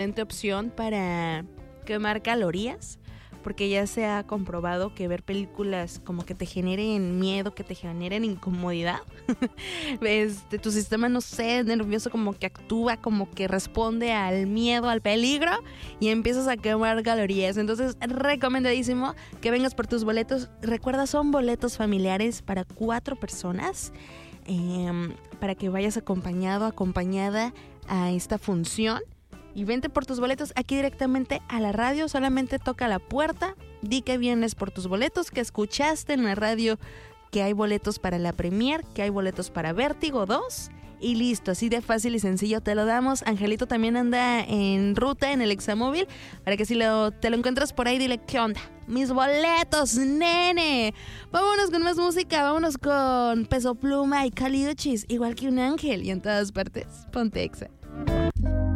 excelente opción para quemar calorías, porque ya se ha comprobado que ver películas como que te generen miedo, que te generen incomodidad, tu sistema, no sé, nervioso como que actúa, como que responde al miedo, al peligro, y empiezas a quemar calorías. Entonces, recomendadísimo que vengas por tus boletos. Recuerda, son boletos familiares para 4 personas, para que vayas acompañado, acompañada a esta función. Y vente por tus boletos aquí directamente a la radio. Solamente toca la puerta, di que vienes por tus boletos, que escuchaste en la radio que hay boletos para la premier, que hay boletos para Vértigo 2, y listo, así de fácil y sencillo te lo damos. Angelito también anda en ruta en el Examóvil, para que si te lo encuentras por ahí, dile: ¿qué onda? Mis boletos, nene. Vámonos con más música, vámonos con Peso Pluma y Cali Uchis, igual que un ángel, y en todas partes, ponte Exa.